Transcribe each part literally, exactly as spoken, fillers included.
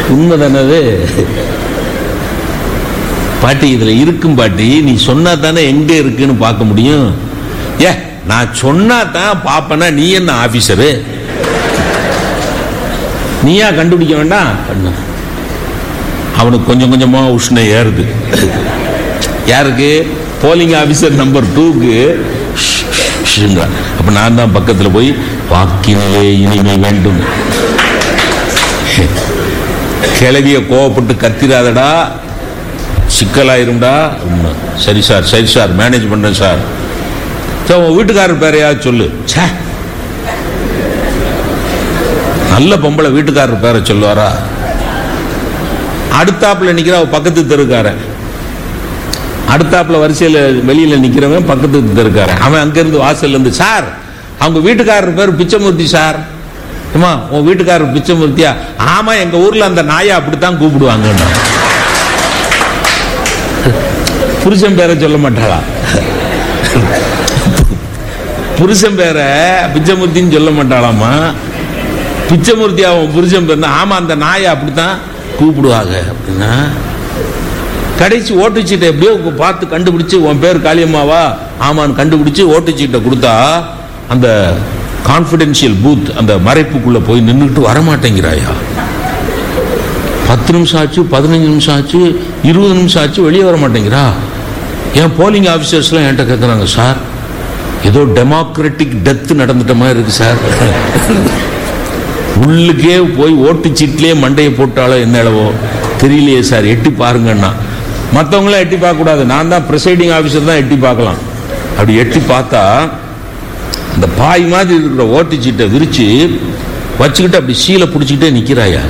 உண்மைதானது பாட்டி? இதுல இருக்கும் பாட்டி, நீ சொன்னா தானே எங்க இருக்குன்னு பார்க்க முடியும். ஏ, நான் சொன்னா தான் பாப்பனா, நீ என்ன ஆபீசரு? நீயா கண்டுபிடிக்க வேண்டாம். அவனுக்கு கொஞ்சம் கொஞ்சமா உஷ்ணம் ஏறுது. யாருக்கு? போலிங் ஆபீசர் நம்பர் டூக்கு. அப்ப நான் தான் பக்கத்துல போய், வாக்கினே இனிமை வேண்டும், கிளவிய கோவப்பட்டு கத்திராதடா, சிக்கலாயிரும்டா. சரி சார், சரி சார், மேனேஜ் பண்றேன் சார். உன் வீட்டுக்காரர் பேரையாவது சொல்லு. நல்ல பொம்பளை வீட்டுக்காரர் பேரை சொல்லுவாரா? அடுத்தாப்புல நிக்கிற பக்கத்து தெருக்காரன், அடுத்தாப்புல வரிசையில வெளியில நிக்கிறவன் பக்கத்து தெருக்காரன், அவன் அங்கிருந்து வாசல்ல இருந்து, சார் அவங்க வீட்டுக்காரர் பேர் பிச்சைமூர்த்தி சார். ஆமா, உன் வீட்டுக்காரர் பிச்சைமூர்த்தியா? ஆமா, எங்க ஊர்ல அந்த நாயை அப்படித்தான் கூப்பிடுவாங்க. புருஷன் பேரை சொல்ல மாட்டாளா? புருஷன் பேரை பிச்சைமூர்த்தின்னு சொல்ல மாட்டாளாமா. பிச்சைமூர்த்தி அவன் புருஷன் பேர். ஆமா, அந்த நாயை அப்படித்தான் கூப்பிடுவாங்க அப்படின்னா, கடைசி ஓட்டுச்சீட்டை எப்படியோ பார்த்து கண்டுபிடிச்சு, உன் பேர் காளியம்மாவா? ஆமான்னு கண்டுபிடிச்சு ஓட்டுச்சீட்டை கொடுத்தா, அந்த கான்பிடென்சியல் பூத், அந்த மறைப்புக்குள்ள போய் நின்றுட்டு வரமாட்டேங்கிறாயா. பத்து நிமிஷம் ஆச்சு, பதினஞ்சு நிமிஷம் ஆச்சு, இருபது நிமிஷம் ஆச்சு, வெளியே வர மாட்டேங்கிறா. ஏன் போலிங் ஆபீசர்ஸ்லாம் என்கிட்ட கேட்குறாங்க, சார் ஏதோ டெமோக்ராட்டிக் டெத் நடந்துட்ட மாதிரி இருக்கு சார், உள்ளுக்கே போய் ஓட்டுச்சீட்டிலே மண்டையை போட்டாலோ என்னளவோ தெரியலையே சார், எட்டி பாருங்கன்னா. மற்றவங்களாம் எட்டி பார்க்க கூடாது, நான் தான் ப்ரிசைடிங் ஆபீசர் தான் எட்டி பார்க்கலாம். அப்படி எட்டி பார்த்தா அந்த பாய் மாதிரி இருக்கிற ஓட்டுச்சீட்டை விரிச்சு வச்சுக்கிட்டு அப்படி சீலை பிடிச்சிக்கிட்டே நிக்கிறாயா.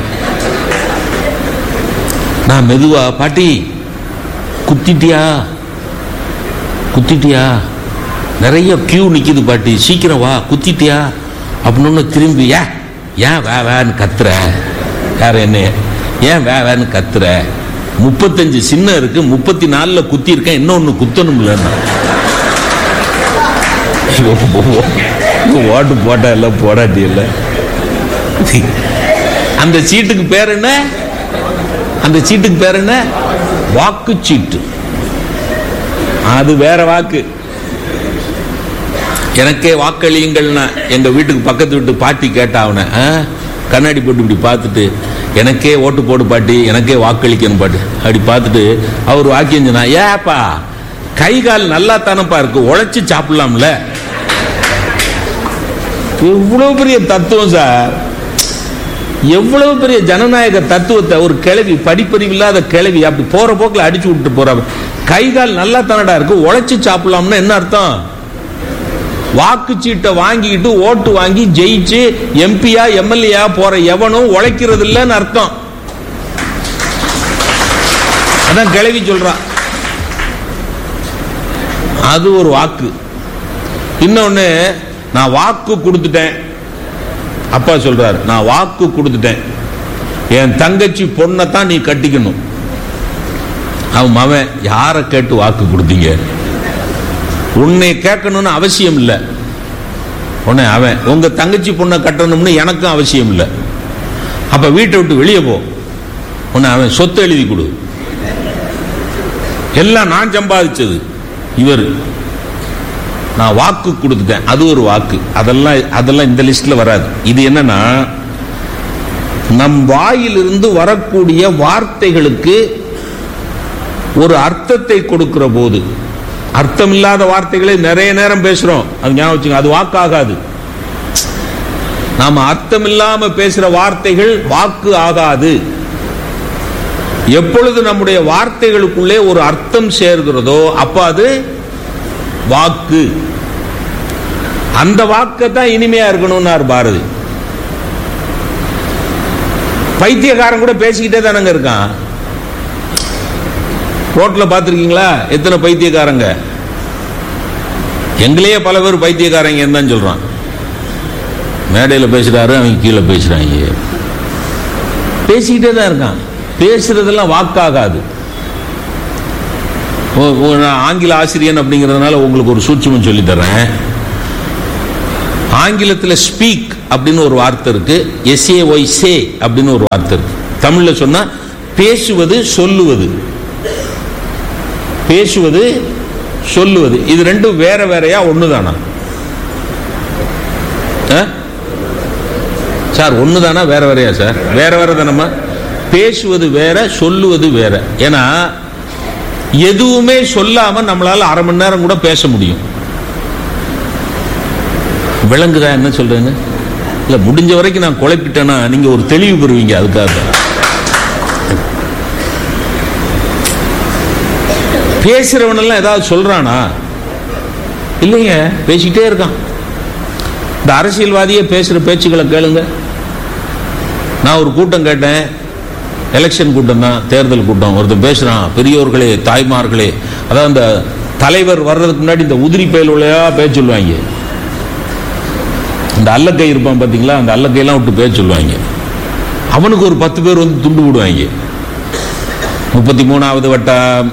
நான் மெதுவா, பாட்டி குத்திட்டியா குத்திட்டியா, நிறைய கியூ நிக்குது பாட்டி, சீக்கிரம் வா, குத்திட்டியா அப்படின்னு திரும்பி, ஏன் ஏன் வே வேன்னு கத்துற? யார என்ன ஏன் வே வேன்னு கத்துற? முப்பத்தஞ்சு சின்ன இருக்கு, முப்பத்தி நாலுல குத்தி இருக்கேன், இன்னொன்னு குத்தணும்ல. ஓட்டு போட்டா இல்ல, போடாட்டி இல்ல. அந்த சீட்டுக்கு பேர் என்ன? அந்த சீட்டுக்கு பேர் என்ன? வாக்கு சீட்டு. அது வேற வாக்கு. எனக்கே வாக்களியுங்கள்னா எங்க வீட்டுக்கு பக்கத்து வீட்டு பாட்டி கேட்டா, அவனை கண்ணாடி போட்டு இப்படி பார்த்துட்டு, எனக்கே ஓட்டு போடு பாட்டி, எனக்கே வாக்களிக்கணும் பாட்டு. அப்படி பார்த்துட்டு அவர் வாக்கியம் சொன்னா, ஏப்பா கை கால் நல்லா தானப்பா இருக்கு, உழைச்சி சாப்பிடலாம்ல. எவ்வளவு பெரிய தத்துவம் சார், எவ்வளவு பெரிய ஜனநாயக தத்துவத்தை ஒரு கிழவி, படிப்பறிவு இல்லாத கிழவி அப்படி போற போக்கில் அடிச்சு விட்டு போற. கை கால் நல்லா தானடா இருக்கு, உழைச்சி சாப்பிடலாம்னு என்ன அர்த்தம்? வாக்குச்சீட்டை வாங்கிட்டு ஓட்டு வாங்கி ஜெயிச்சு எம்பியா எம்எல்ஏ போற எவனும் உழைக்கிறது இல்லைன்னு அர்த்தம். அதான் கிழவி சொல்றான். அது ஒரு வாக்கு. இன்னொன்னு, நான் வாக்கு கொடுத்துட்டேன். அப்பா சொல்றாரு, நான் வாக்கு கொடுத்துட்டேன், என் தங்கச்சி பொண்ணை தான் நீ கட்டிக்கணும். அவன் மவன், யாரை கேட்டு வாக்கு கொடுத்தீங்க? உன்னை கேட்கணும்னு அவசியம் இல்லை. உன்னை அவன், உங்க தங்கச்சி பொண்ணை கட்டணும்னு எனக்கும் அவசியம் இல்லை. அப்ப வீட்டை விட்டு வெளியே போ. உன்னை அவன் சொத்து எழுதி கொடு. எல்லாம் நான் சம்பாதிச்சது. இவர், நான் வாக்கு கொடுத்துட்டேன், அது ஒரு வாக்கு. அதெல்லாம் அதெல்லாம் இந்த லிஸ்ட்ல வராது. இது என்னன்னா, நம் வாயிலிருந்து வரக்கூடிய வார்த்தைகளுக்கு ஒரு அர்த்தத்தை கொடுக்கிற போது, அர்த்தம் இல்லாத வார்த்தைகளை நிறைய நேரம் பேசுறோம், அது ஞாபகம் வச்சுங்க, அது வாக்காகாது. நாம அர்த்தம் இல்லாம பேசுற வார்த்தைகள் வாக்கு ஆகாது. எப்பொழுது நம்முடைய வார்த்தைகளுக்குள்ளே ஒரு அர்த்தம் சேர்கிறதோ அப்ப அது வாக்கு. அந்த வாக்கை தான் இனிமையா இருக்கணும்னார் பாரதி. பைத்தியக்காரன் கூட பேசிக்கிட்டே தானங்க இருக்கான். ரோட்ல பாத்திருக்கீங்களா எத்தனை பைத்தியக்காரங்க? எங்களையே பல பேர் பைத்தியக்காரங்க தான் சொல்றான். மேடையில் பேசுறாரு, அவங்க கீழே பேசுறாங்க, பேசிக்கிட்டே தான் இருக்கான். பேசுறதெல்லாம் வாக்காகாது. ஆங்கில ஆசிரியன் அப்படிங்கிறதுனால உங்களுக்கு ஒரு சூட்சுமம் சொல்லி தர்றேன். ஆங்கிலத்தில் ஸ்பீக் அப்படின்னு ஒரு வார்த்தை இருக்கு, எஸ்ஏஒய் சே அப்படின்னு ஒரு வார்த்தை இருக்கு. தமிழ்ல சொன்னா பேசுவது சொல்லுவது, பேசுவது சொல்லுவது இது ரெண்டும் வேற வேறையா ஒண்ணுதானா சார்? ஒண்ணுதானா வேற வேறையா சார்? வேற வேற தானம்மா. பேசுவது வேற, சொல்லுவது வேற. ஏன்னா எதுவுமே சொல்லாம நம்மளால அரை மணி நேரம் கூட பேச முடியும். விளங்குதா என்ன சொல்றேன்னு? இல்ல, முடிஞ்ச வரைக்கும் நான் குழப்பிட்டேன்னா நீங்க ஒரு தெளிவு பெறுவீங்க. அதுக்காக பேசுறவனெல்லாம் ஏதாவது சொல்றானா? இல்லைங்க, பேசிக்கிட்டே இருக்கான். இந்த அரசியல்வாதியே பேசுற பேச்சுக்களை கேளுங்க. நான் ஒரு கூட்டம் கேட்டேன், எலெக்ஷன் கூட்டம் தான், தேர்தல் கூட்டம். ஒருத்தர் பேசுறான், பெரியோர்களே தாய்மார்களே, அதாவது இந்த தலைவர் வர்றதுக்கு முன்னாடி இந்த உதிரி பயலுலையா பேச சொல்லுவாங்க. இந்த அல்லக்கை இருப்பான் பாத்தீங்களா, அந்த அல்லக்கையெல்லாம் விட்டு பேச சொல்லுவாங்க. அவனுக்கு ஒரு பத்து பேர் வந்து துண்டு விடுவாங்க. முப்பத்தி மூணாவது வட்டம்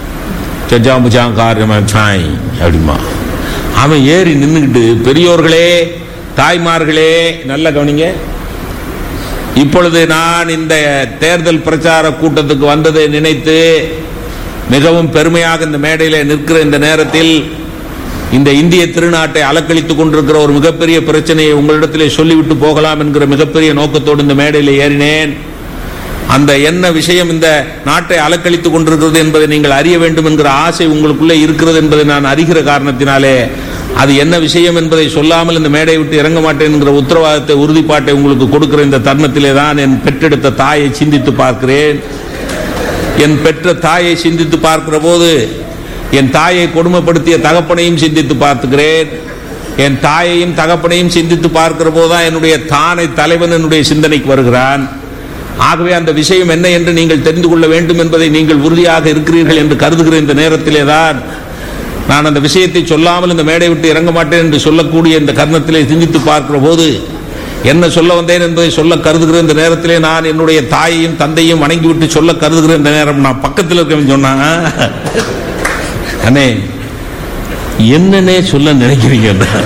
அப்படிமா அவன் ஏறி நின்றுக்கிட்டு, பெரியோர்களே தாய்மார்களே, நல்ல கவனிங்க, இப்பொழுது நான் இந்த தேர்தல் பிரச்சார கூட்டத்துக்கு வந்ததை நினைத்து மிகவும் பெருமையாக இந்த மேடையில் நிற்கிற இந்த நேரத்தில் இந்த இந்திய திருநாட்டை அலக்களித்துக் கொண்டிருக்கிற ஒரு மிகப்பெரிய பிரச்சனையை உங்களிடத்திலே சொல்லிவிட்டு போகலாம் என்கிற மிகப்பெரிய நோக்கத்தோடு இந்த மேடையில் ஏறினேன். அந்த என்ன விஷயம் இந்த நாட்டை அலக்களித்துக் கொண்டிருக்கிறது என்பதை நீங்கள் அறிய வேண்டும் என்கிற ஆசை உங்களுக்குள்ளே இருக்கிறது என்பதை நான் அறிகிற காரணத்தினாலே அது என்ன விஷயம் என்பதை சொல்லாமல் இந்த மேடையை விட்டு இறங்க மாட்டேன் என்கிற உத்தரவாதத்தை, உறுதிப்பாட்டை உங்களுக்கு கொடுக்கிற இந்த தருணத்திலே தான் என் பெற்றெடுத்த தாயை சிந்தித்து பார்க்கிறேன். என் பெற்ற தாயை சிந்தித்து பார்க்கிற போது என் தாயை கொடுமைப்படுத்திய தகப்பனையும் சிந்தித்து பார்த்துக்கிறேன். என் தாயையும் தகப்பனையும் சிந்தித்து பார்க்கிற போதுதான் என்னுடைய தானை தலைவன் என்னுடைய சிந்தனைக்கு வருகிறான். ஆகவே அந்த விஷயம் என்ன என்று நீங்கள் தெரிந்து கொள்ள வேண்டும் என்பதை நீங்கள் உறுதியாக இருக்கிறீர்கள் என்று கருதுகிற இந்த நேரத்திலே தான் நான் அந்த விஷயத்தை சொல்லாமல் இந்த மேடை விட்டு இறங்க மாட்டேன் என்று சொல்லக்கூடிய இந்த கர்ணத்திலே சிந்தித்து பார்க்கிற போது என்ன சொல்ல வந்தேன் என்பதை சொல்ல கருதுகிற இந்த நேரத்திலே நான் என்னுடைய தாயையும் தந்தையும் வணங்கிவிட்டு சொல்ல கருதுகிற இந்த நேரம் நான் பக்கத்தில் இருக்கேன் சொன்னா, அண்ணே என்னன்னே சொல்ல நினைக்கிறீங்க?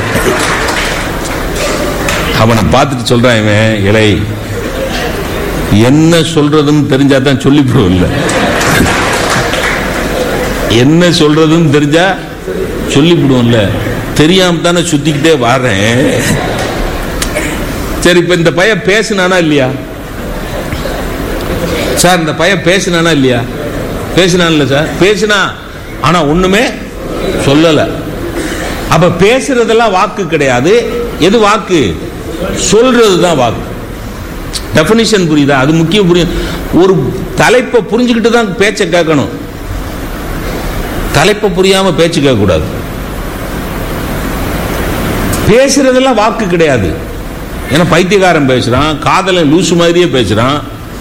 அவனை பார்த்துட்டு சொல்றான், இவன் இலை என்ன சொல்றதுன்னு தெரிஞ்சாதான் சொல்லிவிடுவோம். இல்ல, என்ன சொல்றதுன்னு தெரிஞ்சா சொல்லிவிடுவோம்ல, தெரியாம தானே சுத்திக்கிட்டே வர்றேன். சரி, இப்ப இந்த பையன் பேசினானா இல்லையா சார்? இந்த பையன் பேசினானா இல்லையா? பேசினான்ல சார், பேசினா, ஆனா ஒண்ணுமே சொல்லல. அப்ப பேசுறதெல்லாம் வாக்கு கிடையாது. எது வாக்கு? சொல்றதுதான் வாக்கு. டெஃபினிஷன் புரியுதா? அது முக்கியம். புரியும். ஒரு தலைப்பை புரிஞ்சுக்கிட்டு தான் பேச்சை கேட்கணும். தலைப்பை புரியாம பேச்சு கேட்க கூடாது. பேசுறதெல்லாம் வாக்கு கிடையாது. ஏன்னா பைத்தியக்காரன் பேசுறான், காதலன் லூசு மாதிரியே பேசுறான்.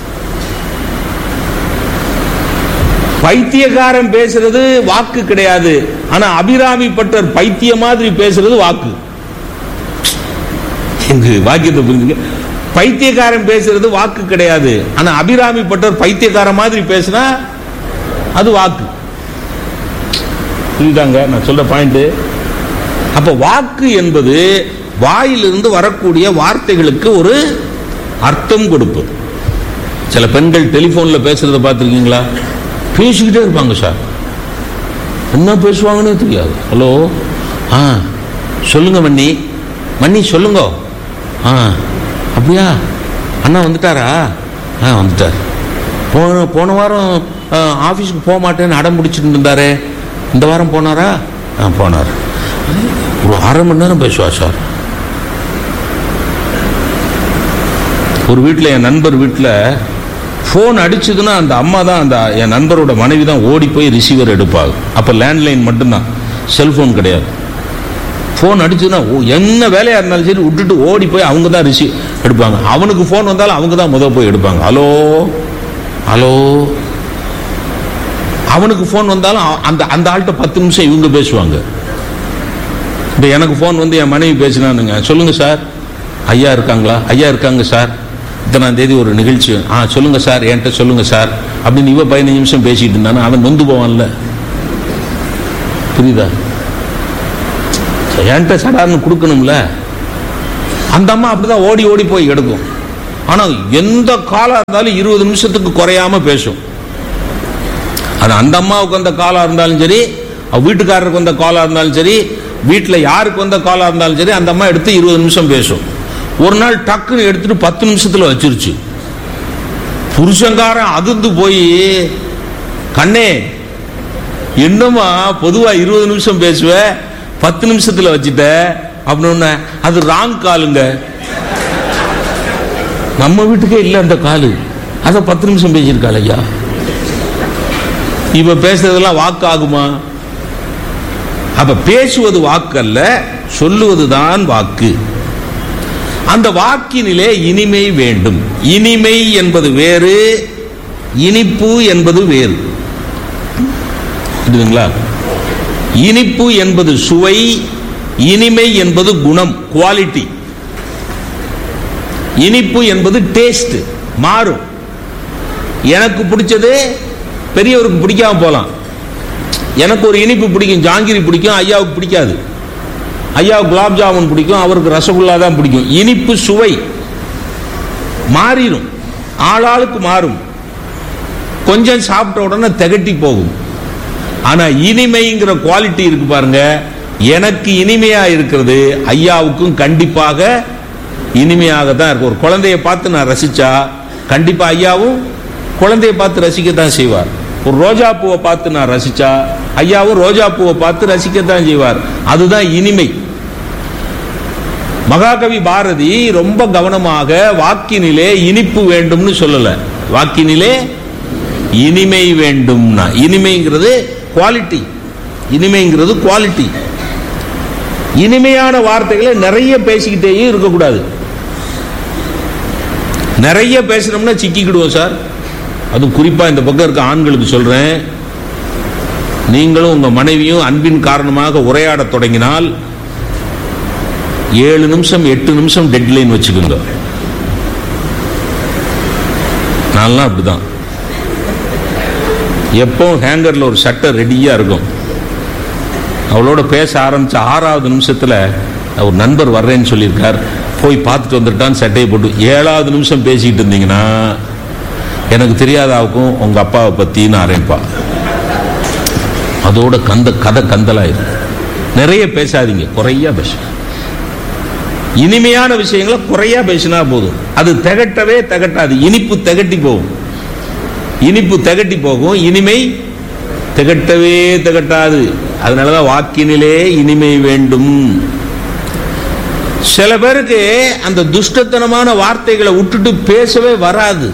பைத்தியக்காரன் பேசுறது வாக்கு கிடையாது. ஆனா அபிராமி பட்டர் பைத்திய மாதிரி பேசுறது வாக்கு. வாக்கியத்தை புரிஞ்சுக்க. பைத்தியக்காரன் பேசுறது வாக்கு கிடையாது. ஆனா அபிராமி பட்டர் பைத்தியக்காரன் மாதிரி பேசினா அது வாக்கு. புரியுதாங்க நான் சொல்ற பாயிண்ட்? அப்ப வாக்கு என்பது வாயிலிருந்து வரக்கூடிய வார்த்தைகளுக்கு ஒரு அர்த்தம் கொடுப்பது. சில பெண்கள் டெலிபோன்ல பேசுறத பார்த்திருக்கீங்களா? பேசிக்கிட்டே இருப்பாங்க சார், என்ன பேசுவாங்கன்னு தெரியாது. ஹலோ, ஆ சொல்லுங்க மன்னி, மன்னி சொல்லுங்க. ஆ அப்படியா, அண்ணா வந்துட்டாரா? ஆ வந்துட்டார். போன போன வாரம் ஆஃபீஸுக்கு போக மாட்டேன்னு அடம் பிடிச்சிட்டு இருந்தாரு, இந்த வாரம் போனாரா? ஆ போனார். ஒரு அரை மணி நேரம் பேசுவா சார். ஒரு வீட்டில், என் நண்பர் வீட்டில் ஃபோன் அடிச்சதுன்னா அந்த அம்மா தான், அந்த என் நண்பரோட மனைவி தான் ஓடி போய் ரிசீவர் எடுப்பாங்க. அப்போ லேண்ட்லைன் மட்டும்தான், செல்ஃபோன் கிடையாது. ஃபோன் அடிச்சதுன்னா என்ன வேலையாக இருந்தாலும் சரி விட்டுட்டு ஓடி போய் அவங்க தான் ரிசீவ் எடுப்பாங்க. அவனுக்கு ஃபோன் வந்தாலும் அவங்க தான் முதல் போய் எடுப்பாங்க. Hello hello. அவனுக்கு ஃபோன் வந்தாலும் அந்த அந்த ஆள்கிட்ட பத்து நிமிஷம் இவங்க பேசுவாங்க. இப்போ எனக்கு ஃபோன் வந்து என் மனைவி பேசினானுங்க, சொல்லுங்க சார், ஐயா இருக்காங்களா? ஐயா இருக்காங்க சார், இத்தனாம் தேதி ஒரு நிகழ்ச்சி. ஆ சொல்லுங்க சார், என்கிட்ட சொல்லுங்க சார் அப்படின்னு இவ பதினஞ்சு நிமிஷம் பேசிட்டு இருந்தானே அவன் நொந்து போவான்ல. புரியுதா? என்கிட்ட சடார்னு கொடுக்கணும்ல. அந்த அம்மா அப்படிதான் ஓடி ஓடி போய் எடுக்கும். ஆனா எந்த காலா இருந்தாலும் இருபது நிமிஷத்துக்கு குறையாம பேசும். அது அந்த அம்மாவுக்கு வந்த காலா இருந்தாலும் சரி, வீட்டுக்காரருக்கு வந்த காலா இருந்தாலும் சரி, வீட்டில் யாருக்கு வந்த காலா இருந்தாலும் சரி, அந்த அம்மா எடுத்து இருபது நிமிஷம் பேசும். ஒரு நாள் டக்குன்னு எடுத்துட்டு பத்து நிமிஷத்துல வச்சிருச்சு. புருஷங்காரன் அதிர்ந்து போய், கண்ணே என்னமா பொதுவா இருபது நிமிஷம் பேசுவ, பத்து நிமிஷத்துல வச்சுட்ட அப்படின்னு. அது ராங் காலுங்க, நம்ம வீட்டுக்கே இல்ல அந்த காலு, அத பத்து நிமிஷம் பேசியிருக்காள் ஐயா. இப்ப பேசுறதெல்லாம் வாக்கு ஆகுமா? அப்ப பேசுவது வாக்கு அல்ல, சொல்லுவதுதான் வாக்கு. அந்த வாக்கினிலே இனிமை வேண்டும். இனிமை என்பது வேறு, இனிப்பு என்பது வேறு. புரியுதுங்களா? இனிப்பு என்பது சுவை, இனிமை என்பது குணம், குவாலிட்டி. இனிப்பு என்பது டேஸ்ட், மாறும். எனக்கு பிடிச்சது பெரியவருக்கு பிடிக்காம போலாம். எனக்கு ஒரு இனிப்பு பிடிக்கும், ஜாங்கிரி பிடிக்கும், ஐயாவுக்கு பிடிக்காது. ஐயாவுக்கு குலாப் ஜாமுன் பிடிக்கும், அவருக்கு ரசகுல்லா தான் பிடிக்கும். இனிப்பு சுவை மாறிடும், ஆளாளுக்கு மாறும். கொஞ்சம் சாப்பிட்ட உடனே திகட்டி போகும். ஆனா இனிமைங்கிற குவாலிட்டி இருக்கு பாருங்க, எனக்கு இனிமையா இருக்கிறது ஐயாவுக்கும் கண்டிப்பாக இனிமையாக தான் இருக்கும். ஒரு குழந்தைய பார்த்து நான் ரசிச்சா கண்டிப்பா ஐயாவும் குழந்தைய பார்த்து ரசிக்கத்தான் செய்வார். ஒரு ரோஜா பூவை பார்த்து நான் ரசிச்சா ஐயாவும் ரோஜா பூவை பார்த்து ரசிக்கத்தான் செய்வார். அதுதான் இனிமை. மகாகவி பாரதி ரொம்ப கவனமாக வாக்கினிலே இனிப்பு வேண்டும்னு சொல்லல, வாக்கினிலே இனிமை வேண்டும்னா. இனிமைங்கிறது குவாலிட்டி, இனிமைங்கிறது குவாலிட்டி. இனிமையான வார்த்தைகளை நிறைய பேசிக்கிட்டே இருக்கக்கூடாது. நிறைய பேசணும்னா சிக்கிக்கிடுவோம் சார். அது குறிப்பா இந்த பக்கம் இருக்க ஆண்களுக்கு சொல்றேன், நீங்களும் உங்க மனைவியும் அன்பின் காரணமாக உரையாட தொடங்கினால் ஏழு நிமிஷம் எட்டு நிமிஷம் டெட்லைன் வச்சுக்கோங்க. நான்லாம் அப்படிதான். எப்போ ஹேங்கர்ல ஒரு சட்டை ரெடியா இருக்கும். அவளோட பேச ஆரம்பிச்ச ஆறாவது நிமிஷத்துல ஒரு நண்பர் வர்றேன்னு சொல்லியிருக்கார், போய் பார்த்துட்டு வந்துட்டான்னு சட்டையை போட்டு ஏழாவது நிமிஷம் பேசிட்டு இருந்தீங்கன்னா எனக்கு தெரியாதாவுக்கும் உங்க அப்பாவை பத்தின்னு ஆரம்பிப்பா. அதோட கந்த கதை கந்தலாயிரும். நிறைய பேசாதீங்க, குறையா பேச. இனிமையான விஷயங்களை குறையா பேசினா போதும். அது திகட்டவே திகட்டாது. இனிப்பு திகட்டி போகும், இனிப்பு திகட்டி போகும், இனிமை திகட்டவே திகட்டாது. அதனாலதான் வாக்கினிலே இனிமை வேண்டும். சில பேருக்கு அந்த துஷ்டத்தனமான வார்த்தைகளை விட்டுட்டு பேசவே வராது.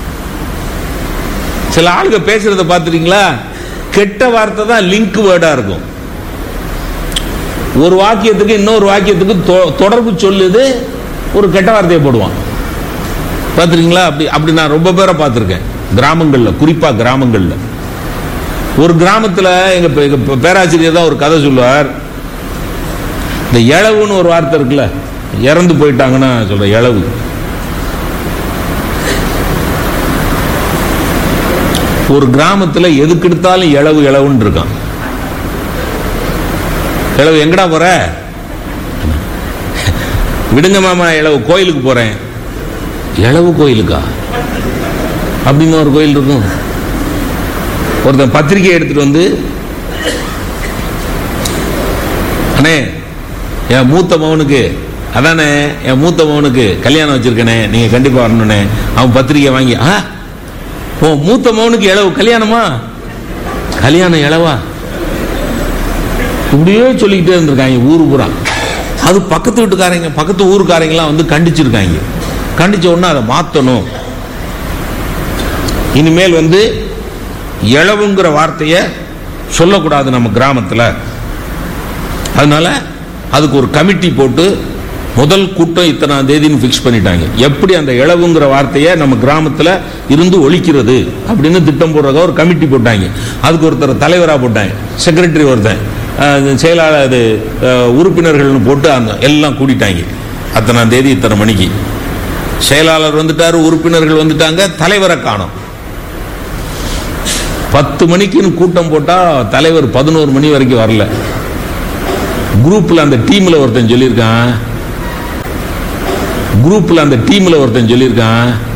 சில ஆளுங்க பேசுறத பார்த்துட்டீங்களா, கெட்ட வார்த்தை தான் லிங்க் வேர்டா இருக்கும். ஒரு வாக்கியத்துக்கு இன்னொரு வாக்கியத்துக்கு தொடர்பு சொல்லுது, ஒரு கெட்ட வார்த்தையை போடுவான். பார்த்துருக்கீங்களா? அப்படி அப்படி நான் ரொம்ப பேரை பார்த்துருக்கேன் கிராமங்கள்ல, குறிப்பா கிராமங்கள்ல. ஒரு கிராமத்துல எங்க பேராசிரியர் தான் ஒரு கதை சொல்லுவார். இந்த இளவுன்னு ஒரு வார்த்தை இருக்குல்ல, இறந்து போயிட்டாங்கன்னா சொல்ற இளவு. ஒரு கிராமத்துல எதுக்கு எடுத்தாலும் இளவு இளவுன்னு இருக்கான். இளவு எங்கடா போற? விடுங்க மாமா, இளவு கோயிலுக்கு போறேன். இளவு கோயிலுக்கா? அப்படின்னு ஒரு கோயில் இருக்கும். ஒருத்தன் பத்திரிகை எடுத்துட்டு வந்து, அண்ணே என் மூத்த மகனுக்கு, அதானே என் மூத்த மகனுக்கு கல்யாணம் வச்சிருக்கனே, நீங்க கண்டிப்பா வரணும்னே. அவன் பத்திரிகை வாங்கி, ஆ ஓ மூத்த மகனுக்கு இளவு கல்யாணமா? கல்யாணம் இளவா? இப்படியே சொல்லிக்கிட்டே இருந்திருக்காங்க ஊரு பூரா. அது பக்கத்து வீட்டுக்காரங்க, பக்கத்து ஊருக்காரங்களாம் வந்து கண்டிச்சிருக்காங்க. கண்டிச்ச உடனே அதை மாற்றணும். இனிமேல் வந்து இளவுங்கிற வார்த்தையை சொல்லக்கூடாது நம்ம கிராமத்தில். அதனால அதுக்கு ஒரு கமிட்டி போட்டு முதல் கூட்டம் இத்தனாம் தேதின்னு பிக்ஸ் பண்ணிட்டாங்க. எப்படி அந்த இளவுங்கிற வார்த்தையை நம்ம கிராமத்தில் இருந்து ஒழிக்கிறது அப்படின்னு திட்டம் போடுறதா ஒரு கமிட்டி போட்டாங்க. அதுக்கு ஒருத்தர் தலைவராக போட்டாங்க, செக்ரட்டரி ஒருத்தன், செயலாளர், அது உறுப்பினர்கள்னு போட்டு அந்த எல்லாம் கூட்டிட்டாங்க. அத்தனாம் தேதி இத்தனை மணிக்கு செயலாளர் வந்துட்டாரு, உறுப்பினர்கள் வந்துட்டாங்க, தலைவரை காணோம். பத்து மணிக்குன்னு கூட்டம் போட்டா தலைவர் பதினோரு மணி வரைக்கும் வரல. குரூப்ல அந்த டீம்ல ஒருத்தன் சொல்லியிருக்கான், குரூப்ல அந்த டீம்ல ஒருத்தன் சொல்லியிருக்கான்,